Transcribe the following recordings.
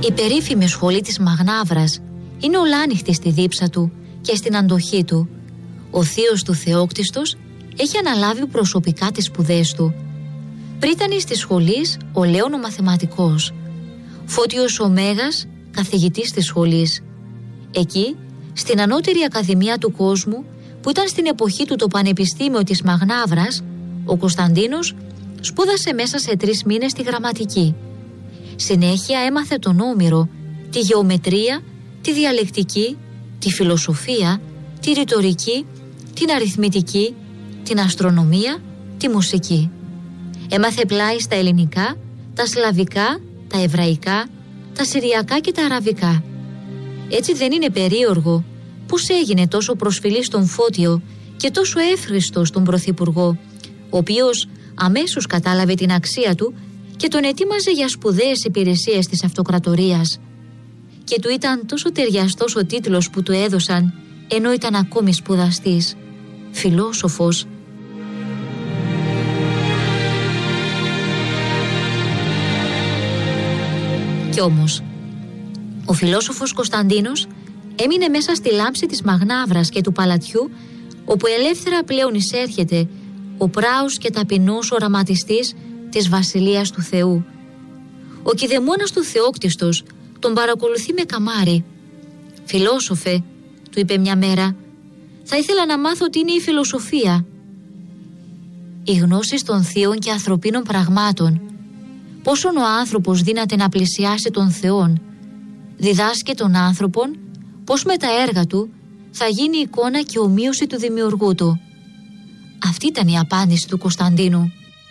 Η περίφημη σχολή της Μαγνάβρας είναι ολάνυχτη στη δίψα του και στην αντοχή του. Ο θείος του Θεόκτιστος έχει αναλάβει προσωπικά τις σπουδές του. Πρίτανης της σχολής ο Λέων ο μαθηματικός, Φώτιος ο Μέγας καθηγητής της σχολής. Εκεί, στην ανώτερη ακαδημία του κόσμου, που ήταν στην εποχή του το Πανεπιστήμιο της Μαγνάβρας, ο Κωνσταντίνος σπούδασε μέσα σε 3 μήνες τη γραμματική. Συνέχεια έμαθε τον Όμηρο, τη γεωμετρία, τη διαλεκτική, τη φιλοσοφία, τη ρητορική, την αριθμητική, την αστρονομία, τη μουσική. Έμαθε πλάι στα ελληνικά, τα σλαβικά, τα εβραϊκά, τα συριακά και τα αραβικά. Έτσι δεν είναι περίεργο πώς έγινε τόσο προσφυλής στον Φώτιο και τόσο εύχριστος στον Πρωθυπουργό, ο οποίος αμέσως κατάλαβε την αξία του και τον ετοίμαζε για σπουδαίες υπηρεσίες της αυτοκρατορίας. Και του ήταν τόσο ταιριαστός ο τίτλος που του έδωσαν, ενώ ήταν ακόμη σπουδαστής, φιλόσοφος. Κι όμως, ο φιλόσοφος Κωνσταντίνος έμεινε μέσα στη λάμψη της Μαγνάβρας και του παλατιού, όπου ελεύθερα πλέον εισέρχεται ο πράος και ταπεινός οραματιστής της Βασιλείας του Θεού. Ο κηδεμόνας του Θεόκτιστος τον παρακολουθεί με καμάρι. «Φιλόσοφε», του είπε μια μέρα, «θα ήθελα να μάθω τι είναι η φιλοσοφία». «Η γνώση των θείων και ανθρωπίνων πραγμάτων. Πόσον ο άνθρωπος δύναται να πλησιάσει τον Θεόν. Διδάσκει τον άνθρωπον πώς με τα έργα του θα γίνει εικόνα και ομοίωση του δημιουργού του». Αυτή ήταν η απάντηση του Κωνσταντίνου.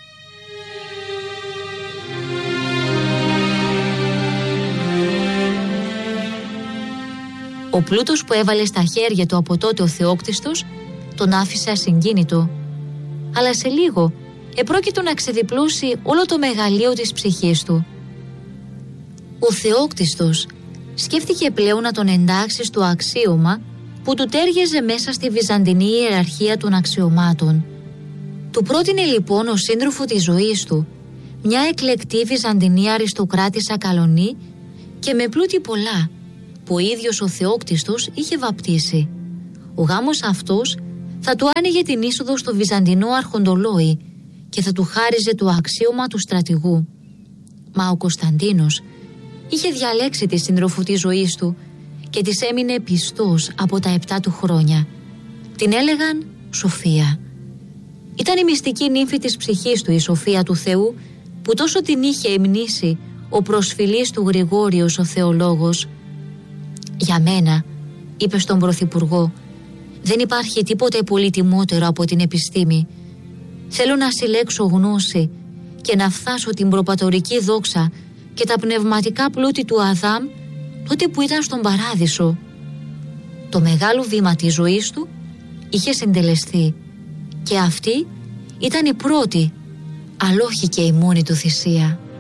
Ο πλούτος που έβαλε στα χέρια του από τότε ο Θεόκτιστος τον άφησε ασυγκίνητο. Αλλά σε λίγο επρόκειτο να ξεδιπλώσει όλο το μεγαλείο της ψυχής του. Ο Θεόκτιστος σκέφτηκε πλέον να τον εντάξει στο αξίωμα που του τέριαζε μέσα στη βυζαντινή ιεραρχία των αξιωμάτων. Του πρότεινε λοιπόν ο σύντροφο της ζωής του, μια εκλεκτή βυζαντινή αριστοκράτισσα καλονή και με πλούτη πολλά, που ο ίδιος ο Θεόκτιστος είχε βαπτίσει. Ο γάμος αυτός θα του άνοιγε την είσοδο στο βυζαντινό αρχοντολόι και θα του χάριζε το αξίωμα του στρατηγού. Μα ο Κωνσταντίνος είχε διαλέξει τη σύντροφο της ζωής του και της έμεινε πιστός από τα 7 του χρόνια. Την έλεγαν Σοφία. Ήταν η μυστική νύμφη της ψυχής του, η Σοφία του Θεού, που τόσο την είχε εμνήσει ο προσφυλής του Γρηγόριος ο θεολόγος. «Για μένα», είπε στον Πρωθυπουργό, «δεν υπάρχει τίποτε πολύτιμότερο από την επιστήμη. Θέλω να συλλέξω γνώση και να φτάσω την προπατορική δόξα και τα πνευματικά πλούτη του Αδάμ τότε που ήταν στον Παράδεισο». Το μεγάλο βήμα της ζωής του είχε συντελεστεί και αυτή ήταν η πρώτη, αλλά όχι και η μόνη του θυσία.